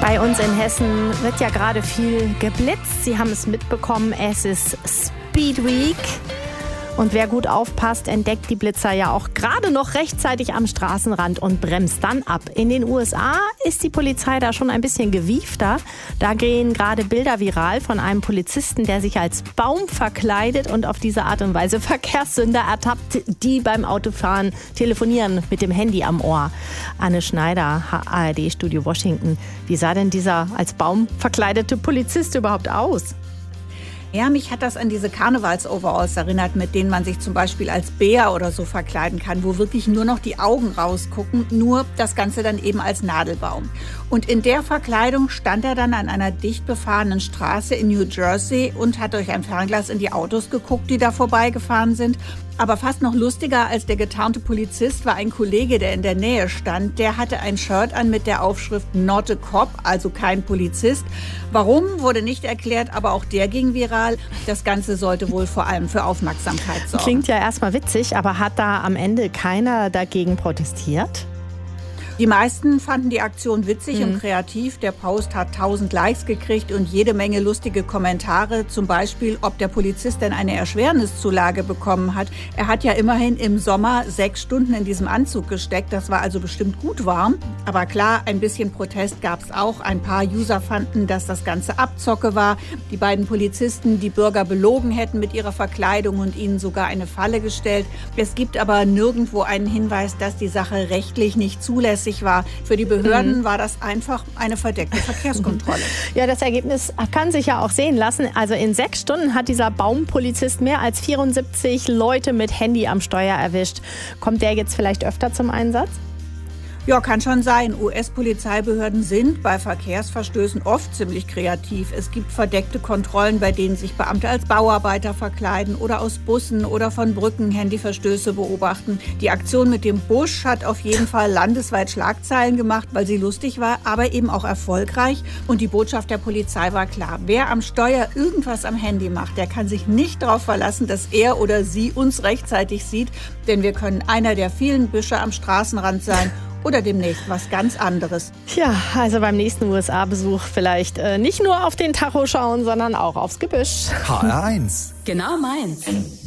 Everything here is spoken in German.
Bei uns in Hessen wird ja gerade viel geblitzt. Sie haben es mitbekommen, es ist Speed Week. Und wer gut aufpasst, entdeckt die Blitzer ja auch gerade noch rechtzeitig am Straßenrand und bremst dann ab. In den USA ist die Polizei da schon ein bisschen gewiefter. Da gehen gerade Bilder viral von einem Polizisten, der sich als Baum verkleidet und auf diese Art und Weise Verkehrssünder ertappt, die beim Autofahren telefonieren mit dem Handy am Ohr. Anne Schneider, ARD Studio Washington. Wie sah denn dieser als Baum verkleidete Polizist überhaupt aus? Ja, mich hat das an diese Karnevals-Overalls erinnert, mit denen man sich zum Beispiel als Bär oder so verkleiden kann, wo wirklich nur noch die Augen rausgucken, nur das Ganze dann eben als Nadelbaum. Und in der Verkleidung stand er dann an einer dicht befahrenen Straße in New Jersey und hat durch ein Fernglas in die Autos geguckt, die da vorbeigefahren sind. Aber fast noch lustiger als der getarnte Polizist war ein Kollege, der in der Nähe stand. Der hatte ein Shirt an mit der Aufschrift Not a Cop, also kein Polizist. Warum, wurde nicht erklärt, aber auch der ging viral. Das Ganze sollte wohl vor allem für Aufmerksamkeit sorgen. Klingt ja erstmal witzig, aber hat da am Ende keiner dagegen protestiert? Die meisten fanden die Aktion witzig und kreativ. Der Post hat 1000 Likes gekriegt und jede Menge lustige Kommentare. Zum Beispiel, ob der Polizist denn eine Erschwerniszulage bekommen hat. Er hat ja immerhin im Sommer 6 Stunden in diesem Anzug gesteckt. Das war also bestimmt gut warm. Aber klar, ein bisschen Protest gab es auch. Ein paar User fanden, dass das Ganze Abzocke war. Die beiden Polizisten die Bürger belogen hätten mit ihrer Verkleidung und ihnen sogar eine Falle gestellt. Es gibt aber nirgendwo einen Hinweis, dass die Sache rechtlich nicht zulässig war. Für die Behörden war das einfach eine verdeckte Verkehrskontrolle. Ja, das Ergebnis kann sich ja auch sehen lassen. Also in 6 Stunden hat dieser Baumpolizist mehr als 74 Leute mit Handy am Steuer erwischt. Kommt der jetzt vielleicht öfter zum Einsatz? Ja, kann schon sein. US-Polizeibehörden sind bei Verkehrsverstößen oft ziemlich kreativ. Es gibt verdeckte Kontrollen, bei denen sich Beamte als Bauarbeiter verkleiden oder aus Bussen oder von Brücken Handyverstöße beobachten. Die Aktion mit dem Busch hat auf jeden Fall landesweit Schlagzeilen gemacht, weil sie lustig war, aber eben auch erfolgreich. Und die Botschaft der Polizei war klar. Wer am Steuer irgendwas am Handy macht, der kann sich nicht darauf verlassen, dass er oder sie uns rechtzeitig sieht. Denn wir können einer der vielen Büsche am Straßenrand sein. Oder demnächst was ganz anderes. Ja, also beim nächsten USA-Besuch vielleicht nicht nur auf den Tacho schauen, sondern auch aufs Gebüsch. HR1. Genau meins.